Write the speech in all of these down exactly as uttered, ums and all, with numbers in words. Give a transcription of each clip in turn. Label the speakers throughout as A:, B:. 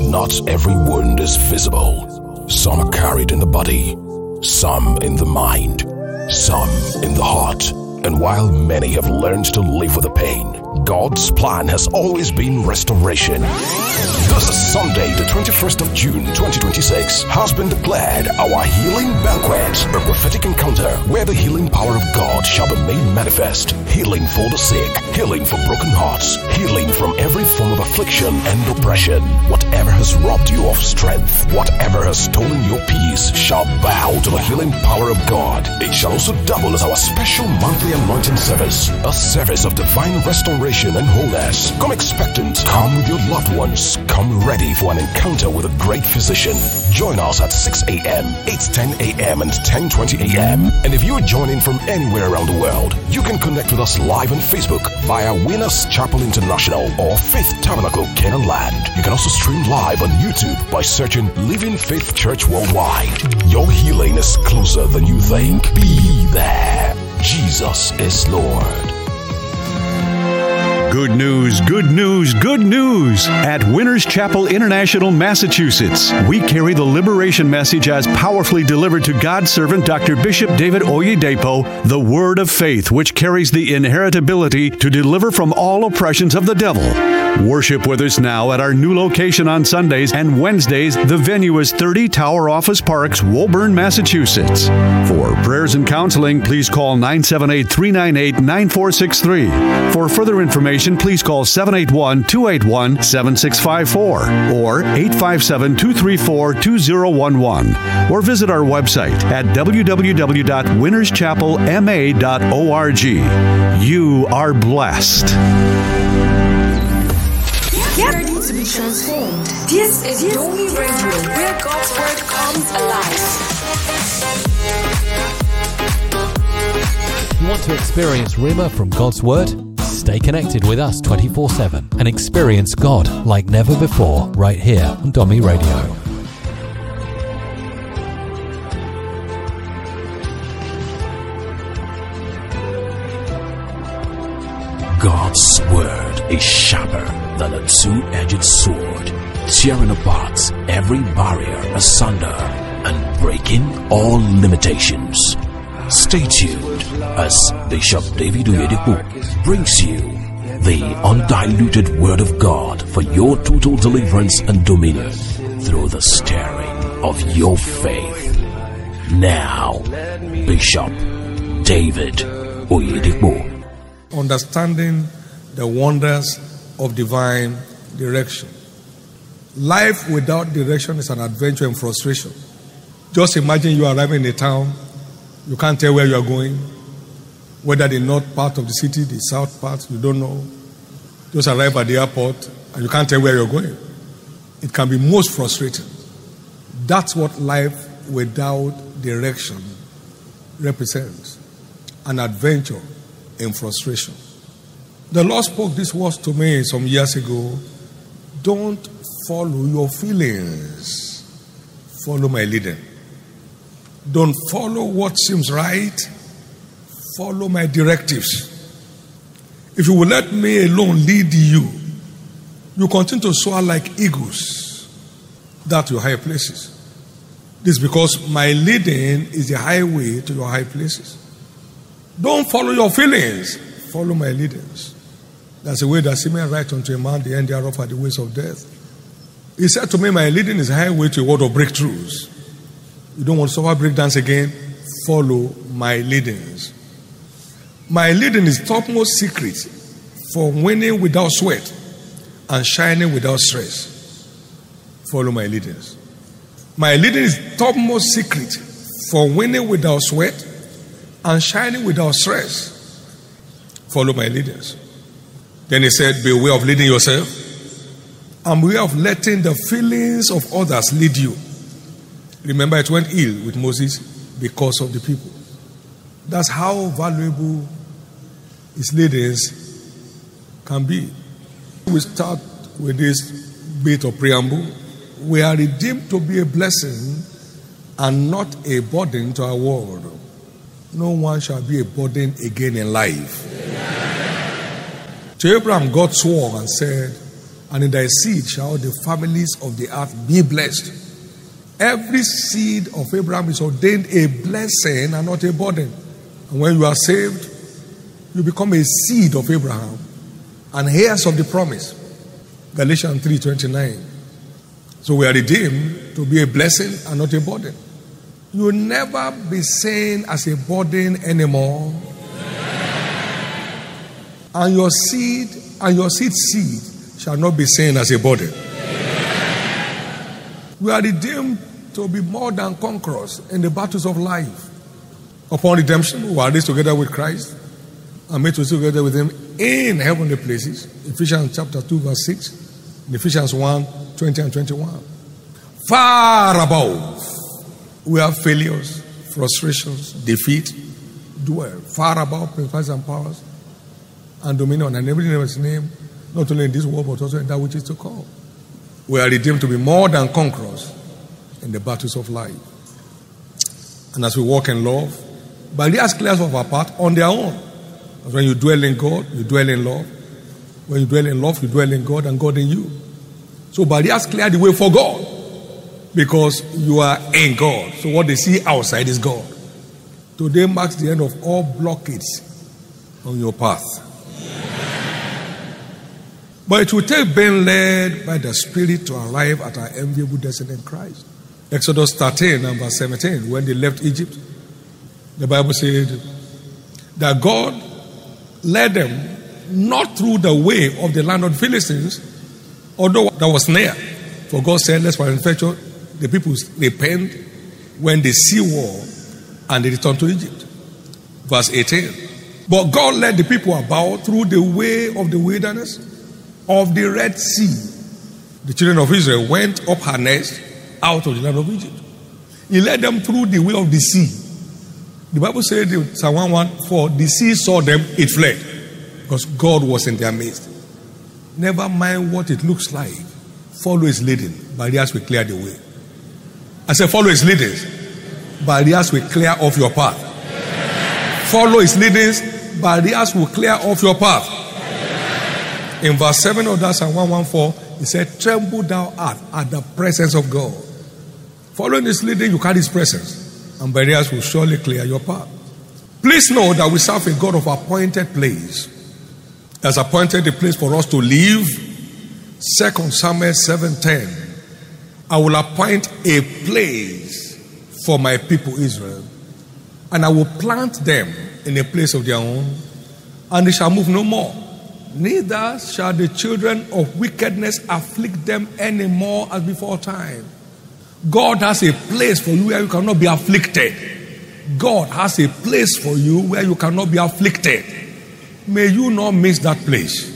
A: Not every wound is visible. Some are carried in the body, some in the mind, some in the heart. And while many have learned to live with the pain, God's plan has always been restoration. This is Sunday, the twenty-first of June, twenty twenty-six, has been declared our healing banquet, a prophetic encounter where the healing power of God shall be made manifest. Healing for the sick, healing for broken hearts, healing from every form of affliction and oppression. Whatever has robbed you of strength, whatever has stolen your peace, shall bow to the healing power of God. It shall also double as our special monthly anointing service, a service of divine restoration and wholeness. Come expectant, come with your loved ones, come ready for an encounter with a great physician. Join us at six a.m., eight ten a.m. and ten twenty a.m. And if you are joining from anywhere around the world, you can connect with us live on Facebook via Winners Chapel International or Faith Tabernacle Canaan Land. You can also stream live on YouTube by searching Living Faith Church Worldwide. Your healing is closer than you think. Be there. Jesus is Lord.
B: Good news, good news, good news! At Winners Chapel International, Massachusetts, we carry the liberation message as powerfully delivered to God's servant, Doctor Bishop David Oyedepo, the Word of Faith, which carries the inherent ability to deliver from all oppressions of the devil. Worship with us now at our new location on Sundays and Wednesdays. The venue is thirty Tower Office Parks, Woburn, Massachusetts. For prayers and counseling, please call nine seven eight, three nine eight, nine four six three. For further information, please call seven eight one, two eight one, seven six five four or eight five seven, two three four, two zero one one, or visit our website at w w w dot winners chapel m a dot org. You are blessed.
C: Get ready to be transformed. This is Domi Radio, where God's Word comes alive.
D: You want to experience Rhema from God's Word? Stay connected with us twenty-four seven and experience God like never before right here on Domi Radio.
A: God's Word is sharper than a two-edged sword, tearing apart every barrier asunder and breaking all limitations. Stay tuned as Bishop David Oyedepo brings you the undiluted Word of God for your total deliverance and dominion through the stirring of your faith. Now, Bishop David Oyedepo.
E: Understanding the wonders of divine direction. Life without direction is an adventure and frustration. Just imagine you arriving in a town, you can't tell where you are going, whether the north part of the city, the south part, you don't know. Just arrive at the airport and you can't tell where you're going. It can be most frustrating. That's what life without direction represents. An adventure in frustration. The Lord spoke these words to me some years ago. Don't follow your feelings. Follow my leading. Don't follow what seems right. Follow my directives. If you will let me alone lead you, you continue to soar like eagles. That's your high places. This is because my leading is the highway to your high places. Don't follow your feelings. Follow my leadings. That's the way that seemeth right unto a man, the end thereof are the ways of death. He said to me, my leading is a highway to a world of breakthroughs. You don't want to suffer breakdowns again? Follow my leadings. My leading is topmost secret for winning without sweat and shining without stress. Follow my leadings. My leading is topmost secret for winning without sweat and shining without stress. Follow my leaders. Then he said, beware of leading yourself and beware of letting the feelings of others lead you. Remember, it went ill with Moses because of the people. That's how valuable his leadings can be. We start with this bit of preamble. We are redeemed to be a blessing and not a burden to our world. No one shall be a burden again in life. To Abraham, God swore and said, and in thy seed shall the families of the earth be blessed. Every seed of Abraham is ordained a blessing and not a burden. And when you are saved, you become a seed of Abraham and heirs of the promise. Galatians three twenty-nine. So we are redeemed to be a blessing and not a burden. You will never be seen as a burden anymore. And your seed and your seed seed shall not be seen as a burden. We are redeemed to be more than conquerors in the battles of life. Upon redemption, we are raised together with Christ and made to sit together with Him in heavenly places. Ephesians chapter two, verse six. And Ephesians one, twenty and twenty-one. Far above, we have failures, frustrations, defeat, dwell. Far above principalities and powers and dominion and every name of His name, not only in this world but also in that which is to come. We are redeemed to be more than conquerors in the battles of life. And as we walk in love, barriers clear off our path on their own. Because when you dwell in God, you dwell in love. When you dwell in love, you dwell in God and God in you. So barriers clear the way for God because you are in God. So what they see outside is God. Today marks the end of all blockades on your path. But it will take being led by the Spirit to arrive at our enviable destiny in Christ. Exodus thirteen and verse seventeen, when they left Egypt, the Bible said that God led them not through the way of the land of the Philistines, although that was near. For God said, let's manufacture the people repent when they see war and they return to Egypt. Verse eighteen. But God led the people about through the way of the wilderness of the Red Sea. The children of Israel went up harnessed out of the land of Egypt. He led them through the way of the sea. The Bible said in Psalm one fourteen, the sea saw them, it fled. Because God was in their midst. Never mind what it looks like. Follow His leading. Barriers will clear the way. I said follow His leadings. Barriers will clear off your path. Follow His leadings. Barriers will clear off your path. In verse seven of that Psalm one fourteen, He said, tremble thou art at the presence of God. Following His leading, you carry His presence, and barriers will surely clear your path. Please know that we serve a God of appointed place. He has appointed a place for us to live. Second Samuel seven ten. I will appoint a place for my people Israel, and I will plant them in a place of their own, and they shall move no more. Neither shall the children of wickedness afflict them any more as before time. God has a place for you where you cannot be afflicted. God has a place for you where you cannot be afflicted. May you not miss that place.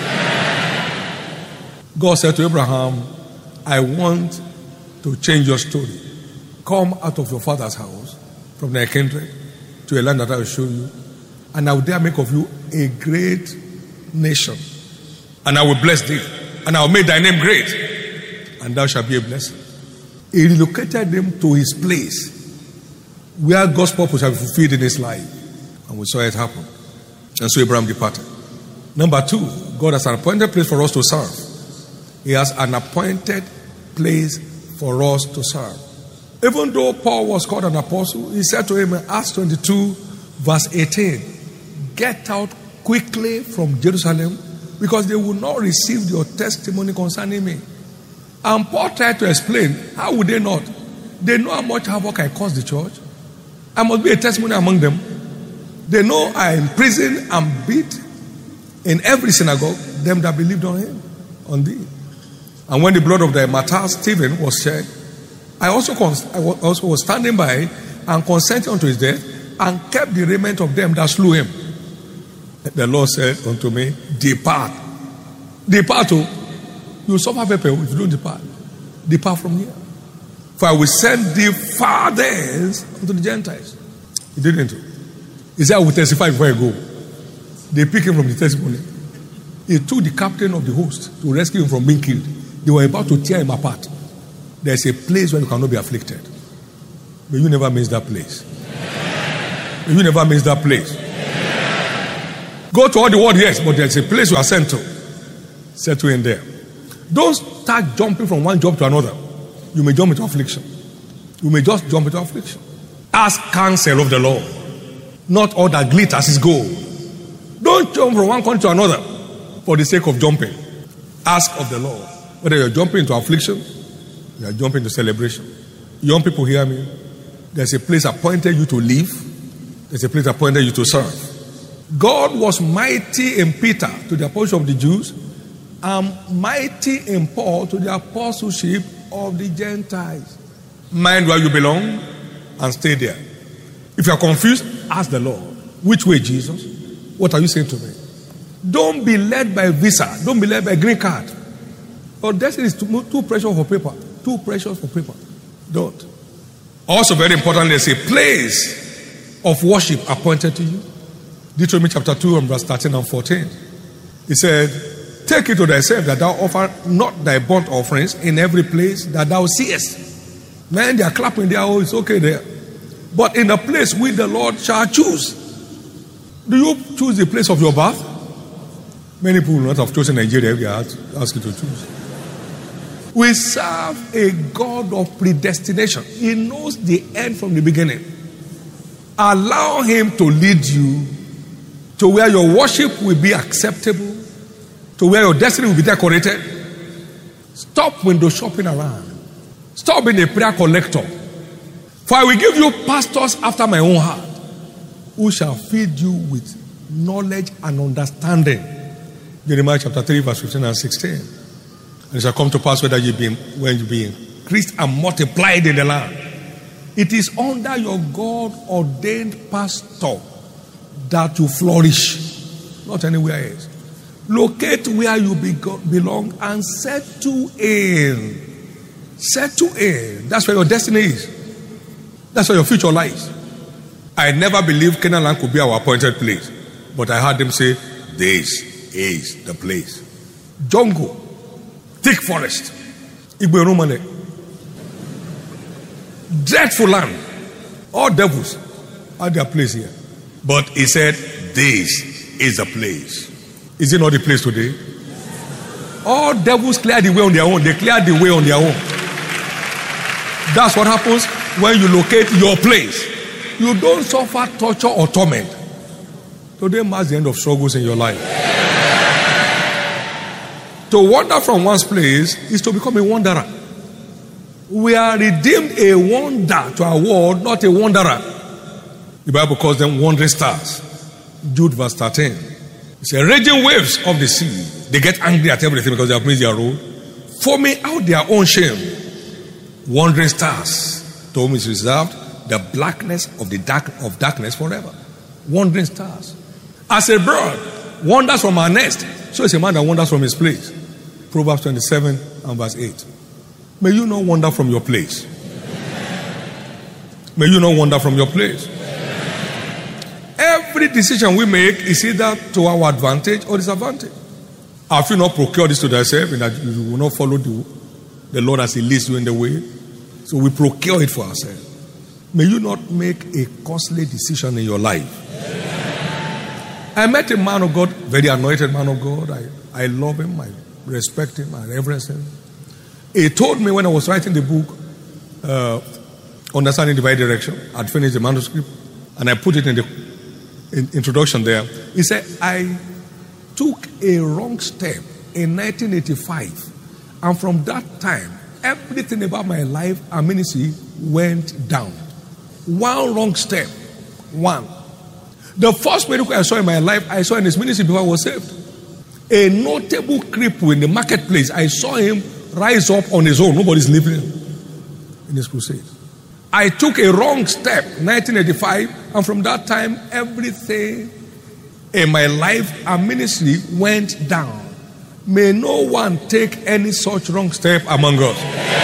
E: God said to Abraham, I want to change your story. Come out of your father's house, from thy kindred, to a land that I will show you, and I will there make of you a great nation, and I will bless thee, and I will make thy name great, and thou shalt be a blessing. He relocated them to his place where God's purpose shall be fulfilled in his life, and we saw it happen. And so Abraham departed. Number two, God has an appointed place for us to serve. He has an appointed place for us to serve. Even though Paul was called an apostle, he said to him in Acts twenty-two verse eighteen, get out quickly from Jerusalem, because they will not receive your testimony concerning me. And Paul tried to explain, how would they not? They know how much havoc I caused the church. I must be a testimony among them. They know I imprisoned and beat in every synagogue them that believed on him, on thee. And when the blood of the martyr Stephen was shed, I also, I also was standing by and consented unto his death, and kept the remnant of them that slew him. The Lord said unto me, depart. Depart, oh. You suffer paper if you don't depart. Depart from here. For I will send thee fathers unto the Gentiles. He didn't. He said, I will testify before I go. They picked him from the testimony. He took the captain of the host to rescue him from being killed. They were about to tear him apart. There's a place where you cannot be afflicted. But you never miss that place. But you never miss that place. Go to all the world, yes, but there's a place you are sent to. Settle in there. Don't start jumping from one job to another. You may jump into affliction. You may just jump into affliction. Ask counsel of the Lord. Not all that glitters is gold. Don't jump from one country to another for the sake of jumping. Ask of the Lord. Whether you're jumping into affliction, you're jumping into celebration. Young people, hear me. There's a place appointed you to live. There's a place appointed you to serve. God was mighty in Peter to the apostle of the Jews, and mighty in Paul to the apostleship of the Gentiles. Mind where you belong and stay there. If you are confused, ask the Lord. Which way, Jesus? What are you saying to me? Don't be led by visa. Don't be led by green card. Your destiny is too, too precious for paper. Too precious for paper. Don't. Also very important, there's a place of worship appointed to you. Deuteronomy chapter two and verse thirteen and fourteen. He said, take it to thyself that thou offer not thy burnt offerings in every place that thou seest. Man, they are clapping there, oh, it's okay there. But in the place which the Lord shall choose. Do you choose the place of your birth? Many people will not have chosen Nigeria if they ask you to choose. We serve a God of predestination. He knows the end from the beginning. Allow Him to lead you to where your worship will be acceptable, to where your destiny will be decorated. Stop window shopping around. Stop being a prayer collector. For I will give you pastors after my own heart, who shall feed you with knowledge and understanding. Jeremiah chapter three, verse fifteen and sixteen. And it shall come to pass whether you be when you be increased and multiplied in the land. It is under your God-ordained pastor that you flourish, not anywhere else. Locate where you be belong and settle in. Settle in. That's where your destiny is. That's where your future lies. I never believed Canaan land could be our appointed place, but I heard them say, this is the place. Jungle, thick forest, Igbo Romane, dreadful land, all devils had their place here. But he said, this is the place. Is it not the place today? All devils clear the way on their own. They clear the way on their own. That's what happens when you locate your place. You don't suffer torture or torment. Today marks the end of struggles in your life. To wander from one's place is to become a wanderer. We are redeemed a wonder to our world, not a wanderer. The Bible calls them wandering stars. Jude verse thirteen. It's a raging waves of the sea. They get angry at everything because they have missed their road, foaming out their own shame. Wandering stars, to whom is reserved the blackness of the dark of darkness forever. Wandering stars. As a bird wanders from her nest, so is a man that wanders from his place. Proverbs twenty-seven and verse eight. May you not wander from your place. May you not wander from your place. Every decision we make is either to our advantage or disadvantage. Have you not procured this to thyself in that you will not follow the, the Lord as He leads you in the way? So we procure it for ourselves. May you not make a costly decision in your life. I met a man of God, very anointed man of God. I, I love him, I respect him, I reverence him. He told me when I was writing the book, uh, Understanding Divine Direction, I'd finished the manuscript, and I put it in the in introduction there. He said, I took a wrong step in nineteen eighty-five, and from that time, everything about my life and ministry went down. One wrong step. One. The first miracle I saw in my life, I saw in his ministry before I was saved. A notable cripple in the marketplace, I saw him rise up on his own. Nobody's living in his crusade. I took a wrong step, nineteen eighty-five, and from that time, everything in my life and ministry went down. May no one take any such wrong step among us.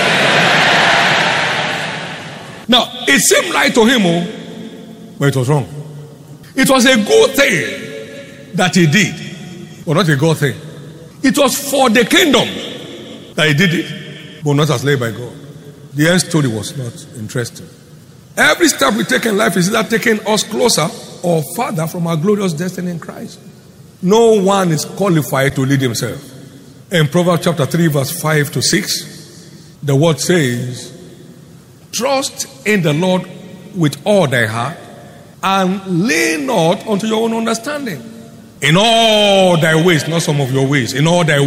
E: Now, it seemed right to him, oh, but it was wrong. It was a good thing that he did, but not a good thing. It was for the kingdom that he did it, but not as led by God. The end story was not interesting. Every step we take in life is either taking us closer or farther from our glorious destiny in Christ. No one is qualified to lead himself. In Proverbs chapter three, verse five to six, the word says, trust in the Lord with all thy heart, and lean not unto your own understanding. In all thy ways, not some of your ways, in all thy